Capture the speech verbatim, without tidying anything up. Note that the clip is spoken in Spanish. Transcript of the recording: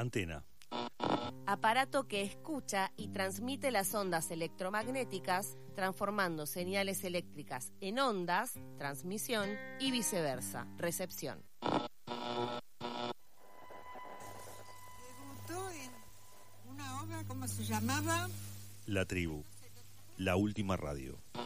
Antena. Aparato que escucha y transmite las ondas electromagnéticas, transformando señales eléctricas en ondas, transmisión, y viceversa, recepción. Debutó en una obra, ¿cómo se llamaba? La Tribu, la última radio.